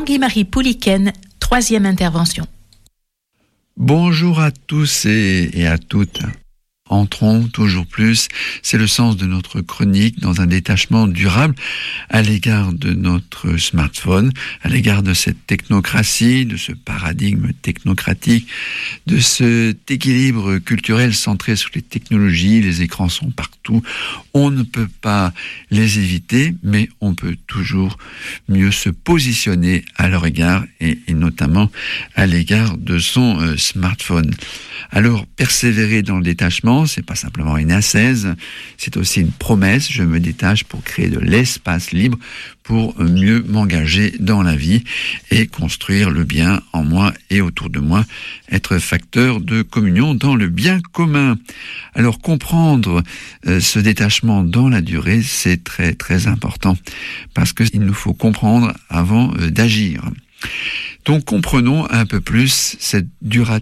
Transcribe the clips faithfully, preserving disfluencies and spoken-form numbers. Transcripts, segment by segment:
Tanguy-Marie Pouliken, troisième intervention. Bonjour à tous et, et à toutes. Entrons toujours plus, c'est le sens de notre chronique dans un détachement durable à l'égard de notre smartphone, à l'égard de cette technocratie, de ce paradigme technocratique, de cet équilibre culturel centré sur les technologies. Les écrans sont partout, on ne peut pas les éviter, mais on peut toujours mieux se positionner à leur égard et, et notamment à l'égard de son euh, smartphone. Alors, persévérer dans le détachement, c'est pas simplement une ascèse, c'est aussi une promesse. Je me détache pour créer de l'espace libre pour mieux m'engager dans la vie et construire le bien en moi et autour de moi, être facteur de communion dans le bien commun. Alors, comprendre euh, ce détachement dans la durée, c'est très très important parce qu'il nous faut comprendre avant euh, d'agir. Donc, comprenons un peu plus cette durabilité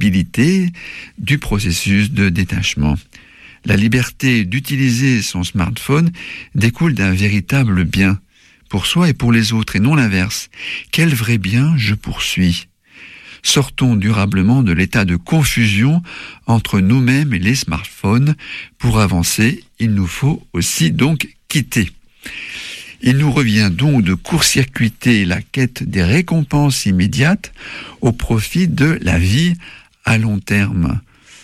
du processus de détachement. La liberté d'utiliser son smartphone découle d'un véritable bien pour soi et pour les autres et non l'inverse. Quel vrai bien je poursuis ? Sortons durablement de l'état de confusion entre nous-mêmes et les smartphones. Pour avancer, il nous faut aussi donc quitter. Il nous revient donc de court-circuiter la quête des récompenses immédiates au profit de la vie à long terme.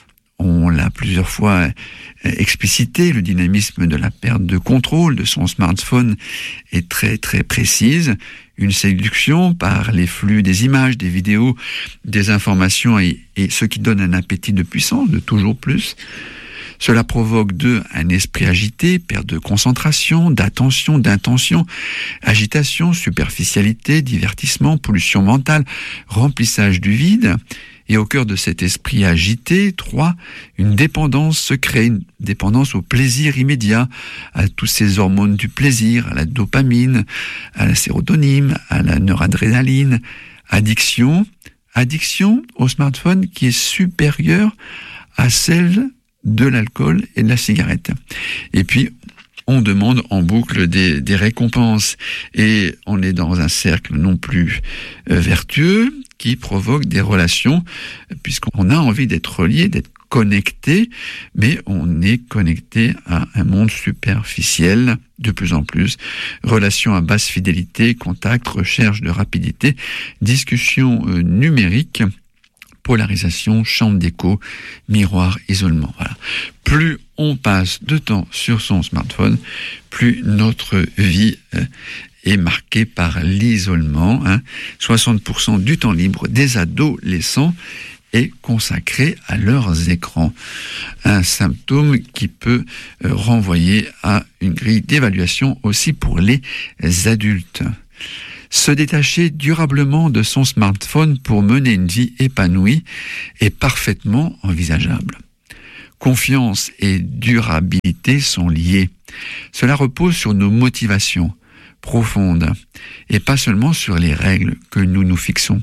On l'a plusieurs fois explicité, le dynamisme de la perte de contrôle de son smartphone est très très précise. Une séduction par les flux des images, des vidéos, des informations et, et ce qui donne un appétit de puissance, de toujours plus. Cela provoque d'eux un esprit agité, perte de concentration, d'attention, d'intention, agitation, superficialité, divertissement, pollution mentale, remplissage du vide. Et au cœur de cet esprit agité, trois, une dépendance se crée, une dépendance au plaisir immédiat, à tous ces hormones du plaisir, à la dopamine, à la sérotonine, à la noradrénaline. Addiction, addiction au smartphone qui est supérieure à celle de l'alcool et de la cigarette. Et puis, on demande en boucle des, des récompenses et on est dans un cercle non plus euh, vertueux qui provoque des relations puisqu'on a envie d'être relié, d'être connecté, mais on est connecté à un monde superficiel de plus en plus. Relations à basse fidélité, contact, recherche de rapidité, discussion euh, numérique, polarisation, chambre d'écho, miroir, isolement. Voilà. Plus on passe de temps sur son smartphone, plus notre vie euh, est marquée par l'isolement. Hein. soixante pour cent du temps libre des adolescents est consacré à leurs écrans. Un symptôme qui peut euh, renvoyer à une grille d'évaluation aussi pour les adultes. Se détacher durablement de son smartphone pour mener une vie épanouie est parfaitement envisageable. Confiance et durabilité sont liées. Cela repose sur nos motivations profondes et pas seulement sur les règles que nous nous fixons.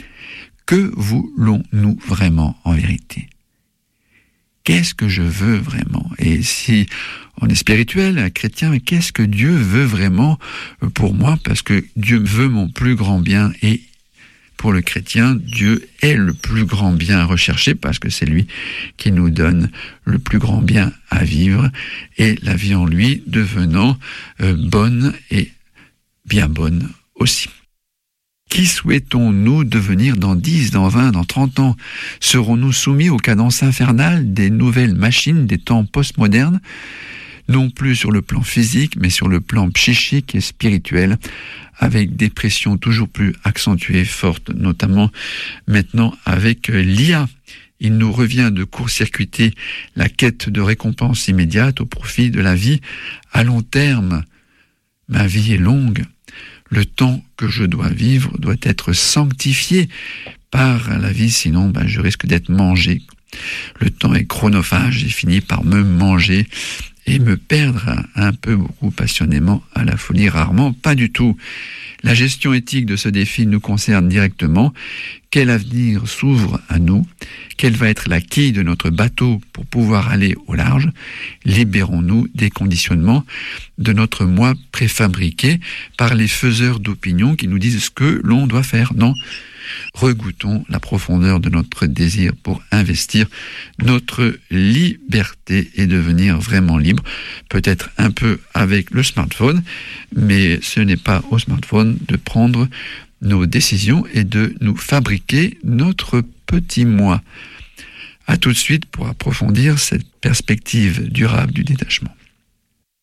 Que voulons-nous vraiment en vérité ? Qu'est-ce que je veux vraiment ? Et si on est spirituel, chrétien, qu'est-ce que Dieu veut vraiment pour moi ? Parce que Dieu veut mon plus grand bien et pour le chrétien, Dieu est le plus grand bien à rechercher parce que c'est lui qui nous donne le plus grand bien à vivre et la vie en lui devenant euh, bonne et bien bonne aussi. Qui souhaitons-nous devenir dans dix, dans vingt, dans trente ans ? Serons-nous soumis aux cadences infernales des nouvelles machines des temps postmodernes ? Non plus sur le plan physique, mais sur le plan psychique et spirituel, avec des pressions toujours plus accentuées, fortes, notamment maintenant avec l'I A. Il nous revient de court-circuiter la quête de récompense immédiate au profit de la vie à long terme. Ma vie est longue. Le temps que je dois vivre doit être sanctifié par la vie, sinon ben, je risque d'être mangé. Le temps est chronophage, j'ai fini par me manger et me perdre un peu, beaucoup, passionnément, à la folie, rarement, pas du tout. La gestion éthique de ce défi nous concerne directement. Quel avenir s'ouvre à nous? Quelle va être la quille de notre bateau pour pouvoir aller au large? Libérons-nous des conditionnements de notre moi préfabriqué par les faiseurs d'opinion qui nous disent ce que l'on doit faire. Non. Regoutons la profondeur de notre désir pour investir notre liberté et devenir vraiment libre. Peut-être un peu avec le smartphone, mais ce n'est pas au smartphone de prendre nos décisions et de nous fabriquer notre petit moi. À tout de suite pour approfondir cette perspective durable du détachement.